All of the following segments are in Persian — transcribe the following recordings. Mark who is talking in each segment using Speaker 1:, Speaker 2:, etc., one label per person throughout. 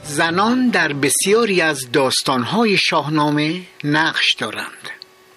Speaker 1: زنان در بسیاری از داستان‌های شاهنامه نقش دارند.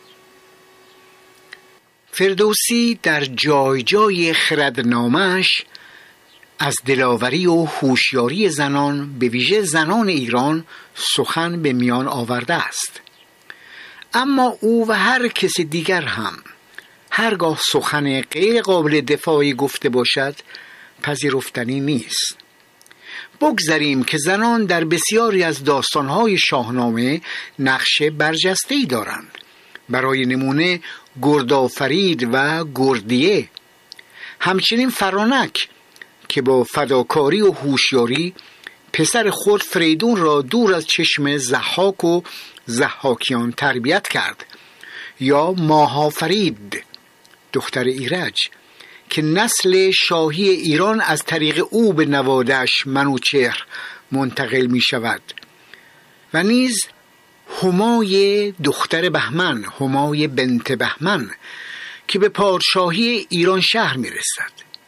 Speaker 1: فردوسی در جای جای خردنامه‌اش از دلاوری و هوشیاری زنان، به ویژه زنان ایران، سخن به میان آورده است. اما او و هر کس دیگر هم هرگاه سخن غیر قابل دفاعی گفته باشد پذیرفتنی نیست. بگذاریم که زنان در بسیاری از داستان‌های شاهنامه نقش برجسته‌ای دارند. برای نمونه گردآفرید و گردیه، همچنین فرانک که با فداکاری و هوشیاری پسر خود فریدون را دور از چشم ضحاک و ضحاکیان تربیت کرد، یا ماهافرید دختر ایرج که نسل شاهی ایران از طریق او به نوادش منوچهر منتقل می شود، و نیز همای دختر بهمن، همای بنت بهمن که به پادشاهی ایران شهر می رسد.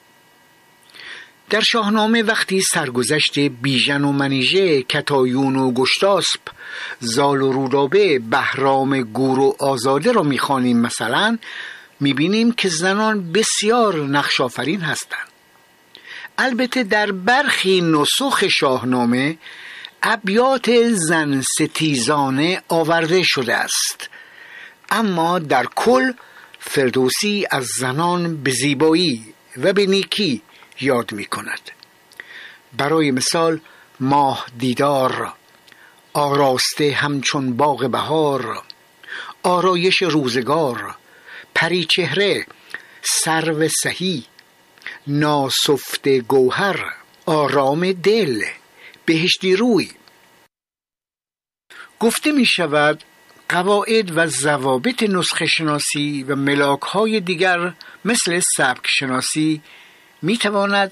Speaker 1: در شاهنامه وقتی سرگذشت بیژن و منیژه، کتایون و گشتاسپ، زال و رودابه، بهرام گور و آزاده را می‌خوانیم مثلا، می‌بینیم که زنان بسیار نقش آفرین هستند. البته در برخی نسخ شاهنامه ابیات زن ستیزانه آورده شده است، اما در کل فردوسی از زنان به زیبایی و به نیکی یاد می کند. برای مثال ماه دیدار، آراسته همچون باغ بهار، آرایش روزگار، پری چهره، سرو سهی، ناسفته گوهر، آرام دل، بهشتی روی. گفته می شود قواعد و ضوابط نسخه شناسی و ملاک های دیگر مثل سبک شناسی می تواند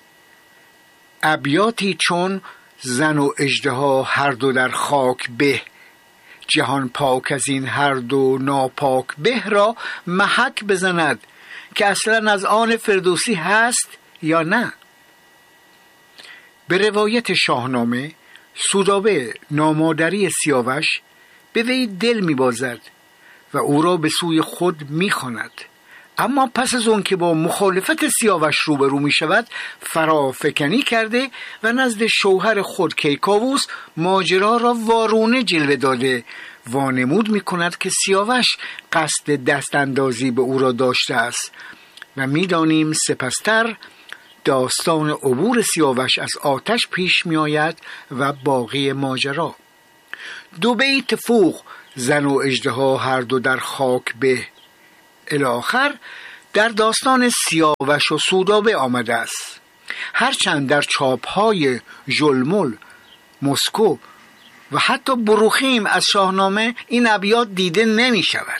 Speaker 1: ابیاتی چون زن و اژدها هر دو در خاک به، جهان پاک از این هر دو ناپاک به را محک بزند که اصلا از آن فردوسی هست یا نه. به روایت شاهنامه سودابه نامادری سیاوش به وی دل می بازد و او را به سوی خود می خواند، اما پس از اون که با مخالفت سیاوش روبرو می شود فرافکنی کرده و نزد شوهر خود کیکاووس ماجرا را وارونه جلوه داده وانمود می کند که سیاوش قصد دست اندازی به او را داشته است و می دانیم سپستر داستان عبور سیاوش از آتش پیش می آید و باقی ماجرا. دو بیت فوق زن و اژدها هر دو در خاک به الاخر در داستان سیاوش و سودابه آمده است، هرچند در چاپ‌های ژلمل، مسکو و حتی بروخیم از شاهنامه این ابیات دیده نمی شود.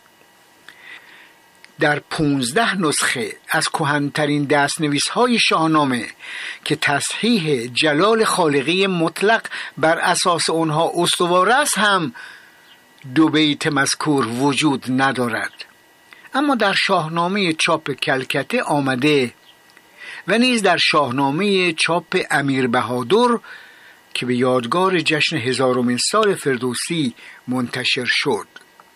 Speaker 1: در 15 نسخه از کهن‌ترین دست‌نویس‌های شاهنامه که تصحیح جلال خالقی مطلق بر اساس آنها استوار است هم دو بیت مذکور وجود ندارد، اما در شاهنامه چاپ کلکته آمده و نیز در شاهنامه چاپ امیر بهادر که به یادگار جشن 1000مین سال فردوسی منتشر شد.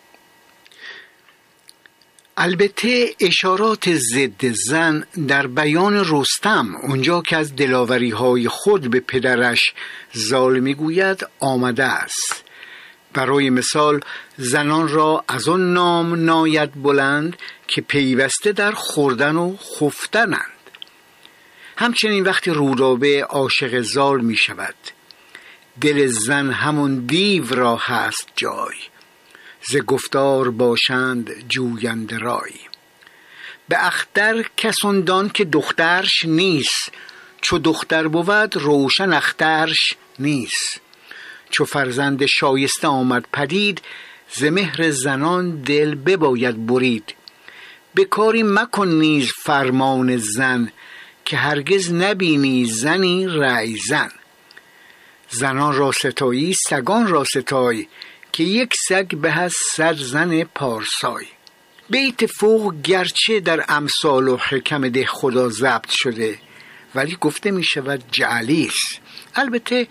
Speaker 1: البته اشارات ضد زن در بیان رستم، اونجا که از دلاوری‌های خود به پدرش زال میگوید، آمده است. برای مثال زنان را از آن نام ناید بلند که پیوسته در خوردن و خفتنند. همچنین وقتی رودابه عاشق زال می شود، دل زن همون دیو را هست جای، ز گفتار باشند جوینده رای. به اختر کسندان که دخترش نیست، چو دختر بود روشن اخترش نیست. چو فرزند شایسته آمد پدید، ز مهر زنان دل بباید برید. به کاری مکن نیز فرمان زن، که هرگز نبینی زنی رای زن. زنان را ستایی سگان را ستای، که یک سگ به از 100 زن پارسای. بیت فوق گرچه در امثال و حکم ده خدا ضبط شده ولی گفته می شود جعلی است. البته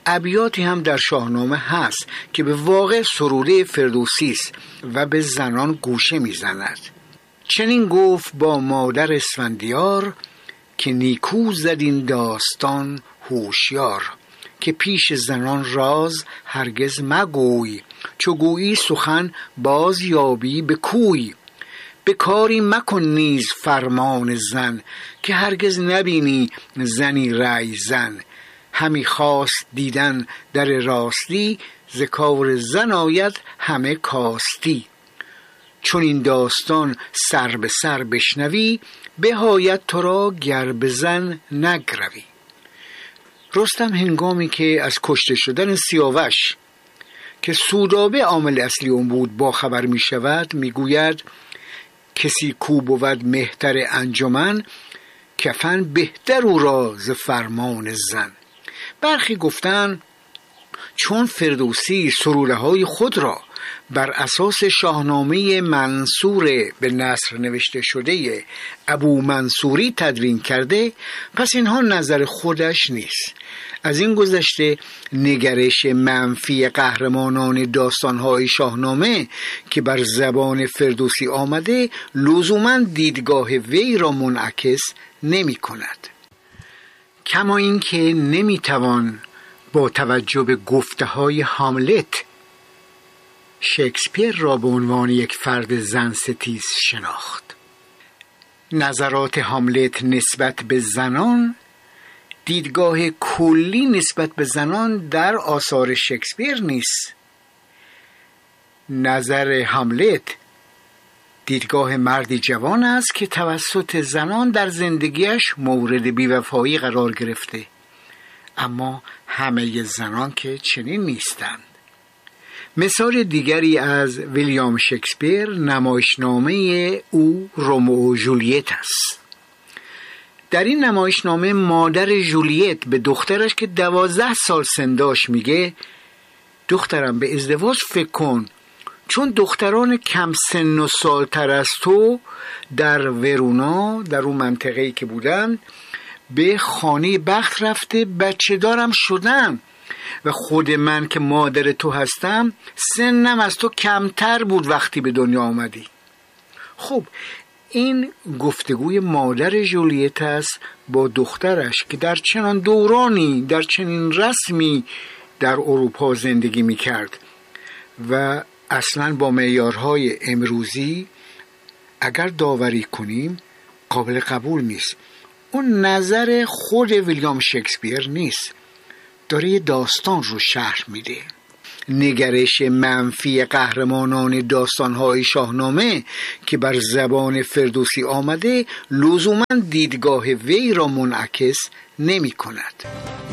Speaker 1: ابیاتی هم در شاهنامه هست که به واقع سروده فردوسی است و به زنان گوشه میزند. چنین گفت با مادر اسفندیار که نیکو زد این داستان هوشیار، که پیش زنان راز هرگز مگوی، چو گویی سخن باز یابی به کوی. به کاری مکن نیز فرمان زن، که هرگز نبینی زنی رای زن. همی خواست دیدن در راستی، ز کار زن آید همه کاستی. چون این داستان سر به سر بشنوی، بهایت تو را گر به زن نگروی. رستم هنگامی که از کشته شدن سیاوش که سودابه عامل اصلی اون بود با خبر می شود، می گوید کسی کو بود مهتر انجمن، کفن بهتر او را ز فرمان زن. برخی گفتن چون فردوسی سروده های خود را بر اساس شاهنامه منصور به نثر نوشته شده ابو منصوری تدوین کرده، پس اینها نظر خودش نیست. از این گذشته نگرش منفی قهرمانان داستانهای شاهنامه که بر زبان فردوسی آمده لزوماً دیدگاه وی را منعکس نمی کند. کما این که نمی توان با توجه به گفته های هاملت شکسپیر را به عنوان یک فرد زن ستیز شناخت. نظرات هاملت نسبت به زنان دیدگاه کلی نسبت به زنان در آثار شکسپیر نیست. نظر هاملت دیدگاه مردی جوان است که توسط زنان در زندگیش مورد بی‌وفایی قرار گرفته، اما همه زنان که چنین نیستند. مثال دیگری از ویلیام شکسپیر نمایشنامه او رومئو و جولیت است. در این نمایشنامه مادر جولیت به دخترش که 12 سال سن داشت میگه دخترم به ازدواج فکر کن، چون دختران کم سن و سالتر از تو در ورونا، در اون منطقه‌ای که بودن، به خانه بخت رفته بچه دارم شدم و خود من که مادر تو هستم سنم از تو کمتر بود وقتی به دنیا آمدی. خب این گفتگوی مادر جولیت است با دخترش که در چنان دورانی، در چنین رسمی در اروپا زندگی می کرد و اصلا با معیارهای امروزی اگر داوری کنیم قابل قبول نیست. اون نظر خود ویلیام شکسپیر نیست، داره یه داستان رو شرح میده. نگرش منفی قهرمانان داستانهای شاهنامه که بر زبان فردوسی آمده لزوماً دیدگاه وی را منعکس نمی کند.